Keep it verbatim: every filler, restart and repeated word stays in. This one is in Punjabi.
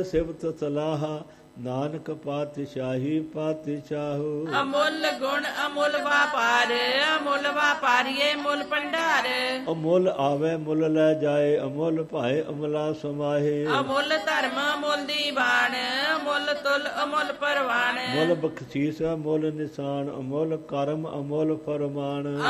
ਸਿਫਤ ਸਲਾਹ ਨਾਨਕ ਪਾਤਸ਼ਾਹੀ ਪਾਤਸ਼ਾਹੋ। ਅਮੁੱਲ ਗੁਣ ਅਮੁੱਲ ਵਾਪਾਰ, ਅਮੁੱਲ ਵਾਪਾਰੀਏ ਮੁੱਲ ਭੰਡਾਰ। ਅਮੁੱਲ ਆਵੇ ਮੁੱਲ ਲੈ ਜਾਏ, ਅਮੁੱਲ ਭਾਏ ਅਮਲਾ ਸਮਾਹੇ। ਅਮੁੱਲ ਧਰਮ ਅਮੁੱਲ ਦੀਵਾਨ, ਅਮੁੱਲ ਤੁਲ ਅਮੁੱਲ ਪਰਵਾਨ। ਮੁੱਲ ਬਖਸ਼ੀਸ ਅਮੁੱਲ ਨਿਸ਼ਾਨ, ਅਮੁੱਲ ਕਰਮ ਅਮੁੱਲ ਫਰਮਾਨ।